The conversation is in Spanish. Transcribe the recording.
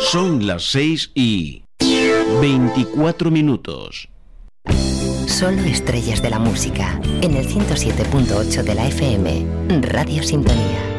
Son las 6:24. Solo estrellas de la música, en el 107.8 de la FM, Radio Sintonía.